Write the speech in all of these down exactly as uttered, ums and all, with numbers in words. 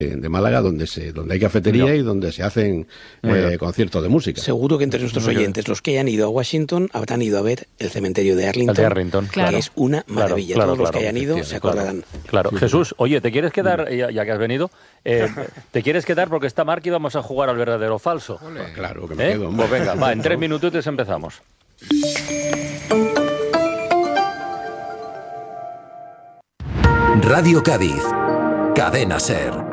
de Málaga, donde se donde hay cafetería no. y donde se hacen eh, conciertos de música. Seguro que entre nuestros oyentes, los que hayan ido a Washington, habrán ido a ver el cementerio de Arlington, de Arlington que claro. es una maravilla. Claro, Todos claro, los que hayan ido claro, se acordarán. Claro, claro. Jesús, oye, ¿te quieres quedar, ya, ya que has venido, eh, ¿te quieres quedar porque está Marc y vamos a jugar al verdadero o falso? Pues claro que me ¿Eh? quedo. Pues venga, va, en tres minutitos empezamos. Radio Cádiz, Cadena SER.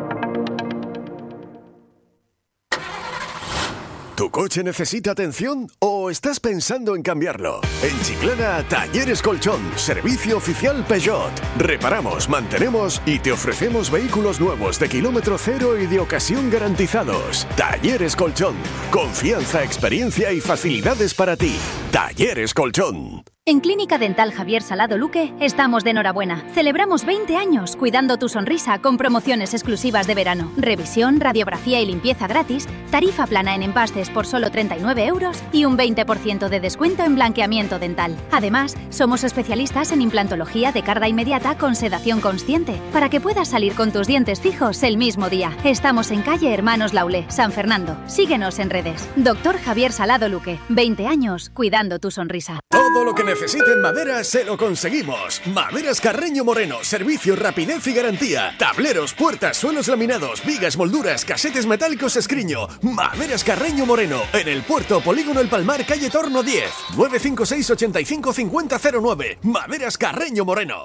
¿Tu coche necesita atención o estás pensando en cambiarlo? En Chiclana, Talleres Colchón, servicio oficial Peugeot. Reparamos, mantenemos y te ofrecemos vehículos nuevos de kilómetro cero y de ocasión garantizados. Talleres Colchón, confianza, experiencia y facilidades para ti. Talleres Colchón. En Clínica Dental Javier Salado Luque estamos de enhorabuena. Celebramos veinte años cuidando tu sonrisa con promociones exclusivas de verano. Revisión, radiografía y limpieza gratis, tarifa plana en empastes por solo treinta y nueve euros y un veinte por ciento de descuento en blanqueamiento dental. Además, somos especialistas en implantología de carga inmediata con sedación consciente para que puedas salir con tus dientes fijos el mismo día. Estamos en calle Hermanos Laulé, San Fernando. Síguenos en redes. Doctor Javier Salado Luque, veinte años cuidando tu sonrisa. Todo lo que necesite en madera se lo conseguimos. Maderas Carreño Moreno, servicio, rapidez y garantía. Tableros, puertas, suelos laminados, vigas, molduras, casetes metálicos Escriño. Maderas Carreño Moreno, en el Puerto Polígono El Palmar, calle Torno diez. nueve cinco seis, ocho cinco cinco cero cero nueve. Maderas Carreño Moreno.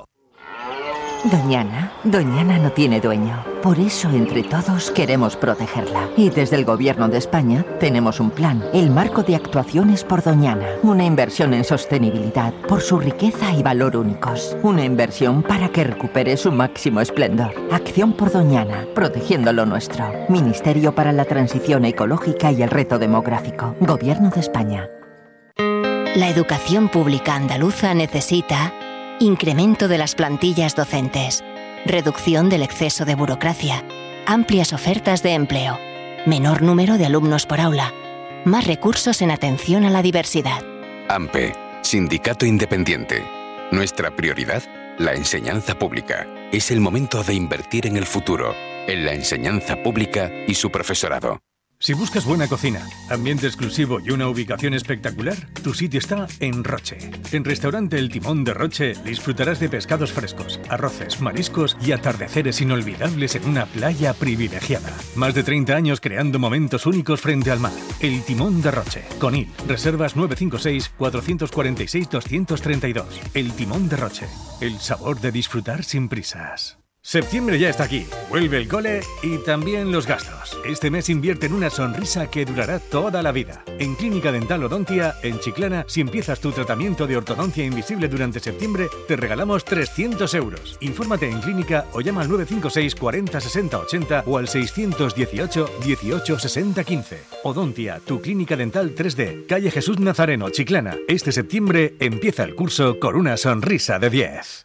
Doñana, Doñana no tiene dueño. Por eso, entre todos, queremos protegerla. Y desde el Gobierno de España tenemos un plan, el Marco de Actuaciones por Doñana. Una inversión en sostenibilidad, por su riqueza y valor únicos. Una inversión para que recupere su máximo esplendor. Acción por Doñana, protegiendo lo nuestro. Ministerio para la Transición Ecológica y el Reto Demográfico. Gobierno de España. La educación pública andaluza necesita incremento de las plantillas docentes, reducción del exceso de burocracia, amplias ofertas de empleo, menor número de alumnos por aula, más recursos en atención a la diversidad. AMPE, Sindicato Independiente. Nuestra prioridad, la enseñanza pública. Es el momento de invertir en el futuro, en la enseñanza pública y su profesorado. Si buscas buena cocina, ambiente exclusivo y una ubicación espectacular, tu sitio está en Roche. En Restaurante El Timón de Roche disfrutarás de pescados frescos, arroces, mariscos y atardeceres inolvidables en una playa privilegiada. Más de treinta años creando momentos únicos frente al mar. El Timón de Roche. Conil. Reservas nueve cinco seis, cuatro cuatro seis, dos tres dos. El Timón de Roche. El sabor de disfrutar sin prisas. Septiembre ya está aquí, vuelve el cole y también los gastos. Este mes invierte en una sonrisa que durará toda la vida. En Clínica Dental Odontia, en Chiclana, si empiezas tu tratamiento de ortodoncia invisible durante septiembre, te regalamos trescientos euros. Infórmate en clínica o llama al nueve cinco seis, cuarenta, sesenta, ochenta o al seiscientos dieciocho, dieciocho, sesenta, quince. Odontia, tu clínica dental tres D, calle Jesús Nazareno, Chiclana. Este septiembre empieza el curso con una sonrisa de diez.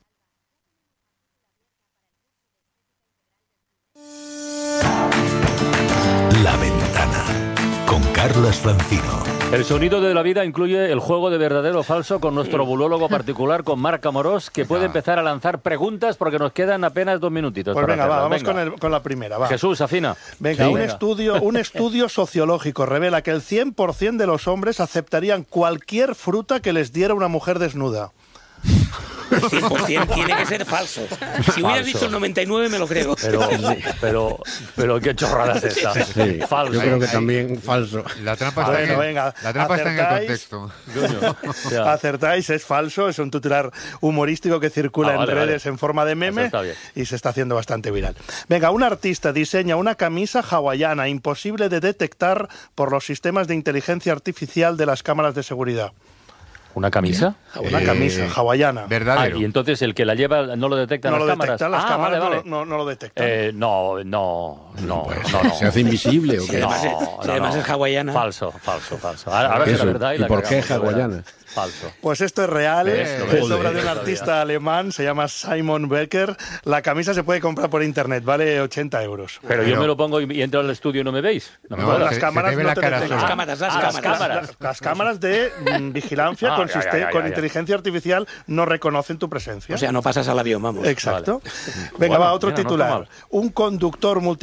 La Ventana, con Carlas Francino. El sonido de la vida incluye el juego de verdadero o falso con nuestro bulólogo particular, con Marc Amorós, que puede empezar a lanzar preguntas porque nos quedan apenas dos minutitos. Pues para venga, va, vamos venga. Con, el, con la primera. Va. Jesús, afina. Venga, Sí, un, venga. Estudio, un estudio sociológico revela que el cien por ciento de los hombres aceptarían cualquier fruta que les diera una mujer desnuda. cien por ciento tiene que ser falso. Si hubieras dicho el noventa y nueve me lo creo. Pero, pero, pero qué chorrada es esta. Sí, Falso. yo creo que también falso. La trampa, Bueno, está, en, venga, la trampa está en el acertáis. contexto. Acertáis, es falso, es un titular humorístico que circula Ah, vale, en redes vale. en forma de meme Eso está bien. y se está haciendo bastante viral. Venga, un artista diseña una camisa hawaiana imposible de detectar por los sistemas de inteligencia artificial de las cámaras de seguridad. ¿Una camisa? Una Eh, camisa hawaiana. Verdadero. Ah, y entonces el que la lleva no lo detectan No las lo cámaras. detectan, las ah, cámaras vale, no vale. lo- no, no lo detectan. Eh, no, no, no, Pues, no, no. ¿se hace invisible o Si qué? además, es, No, si no, además no. es hawaiana. Falso, falso, falso. Ahora, ahora sí la Eso, verdad y, ¿y la por qué cagamos, la verdad. hawaiana? Falso. Pues esto es real, Esto, es joder, obra de un sabía. artista alemán, se llama Simon Becker. La camisa se puede comprar por internet, vale ochenta euros. Pero yo me lo pongo y, y entro al estudio y no me veis. No me No, jodas. las cámaras no te detectan. Las cámaras, las Ah, las cámaras. cámaras. Las, las cámaras de mm, vigilancia Ah, con, ya, ya, siste- ya, ya, con ya. inteligencia artificial no reconocen tu presencia. O sea, no pasas al avión, vamos. Exacto. Vale. Venga, Bueno, va, otro mira, no está titular. mal. Un conductor multi